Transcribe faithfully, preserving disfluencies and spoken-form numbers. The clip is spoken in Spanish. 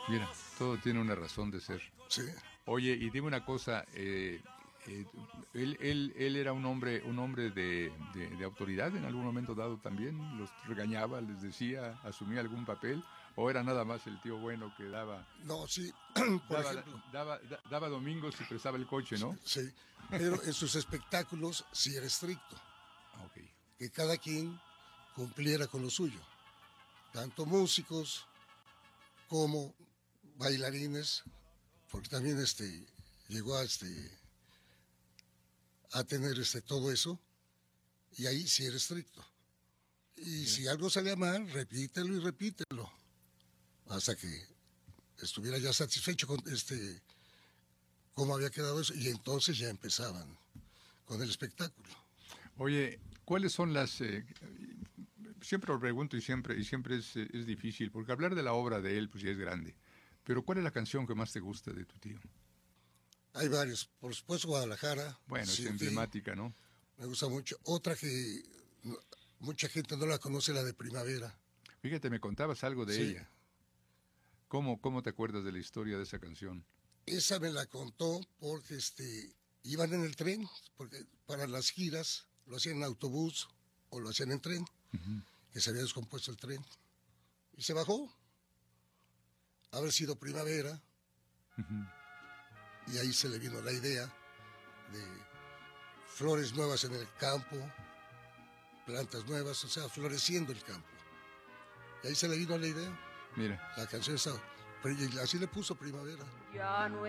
Mira, todo tiene una razón de ser. Sí. Oye, y dime una cosa, eh, eh, él, él, él era un hombre, un hombre de, de, de autoridad en algún momento dado también, los regañaba, les decía, asumía algún papel, o era nada más el tío bueno que daba, No, sí, por daba, ejemplo. daba, da- daba domingos y prestaba el coche, ¿no? Sí, pero en sus espectáculos sí era estricto, Ah, ok. que cada quien cumpliera con lo suyo, tanto músicos como bailarines, porque también este llegó a este a tener este todo eso, y ahí sí era estricto. Y si algo salía mal, repítelo y repítelo, hasta que estuviera ya satisfecho con este cómo había quedado eso, y entonces ya empezaban con el espectáculo. Oye, ¿cuáles son las... eh, siempre lo pregunto y siempre, y siempre es, eh, es difícil, porque hablar de la obra de él pues ya es grande, pero ¿cuál es la canción que más te gusta de tu tío? Hay varios, por supuesto Guadalajara, Bueno, es Sin Ti, emblemática, ¿no? me gusta mucho. Otra que no, mucha gente no la conoce, la de Primavera. Fíjate, me contabas algo de Sí, ella. ¿Cómo, cómo te acuerdas de la historia de esa canción? esa me la contó porque este, iban en el tren, porque para las giras lo hacían en autobús o lo hacían en tren, Uh-huh. que se había descompuesto el tren. Y se bajó, haber sido Primavera, Uh-huh. y ahí se le vino la idea de flores nuevas en el campo, plantas nuevas, o sea, floreciendo el campo. Y ahí se le vino la idea. Mira. La canción está, pero así le puso Primavera. Ya no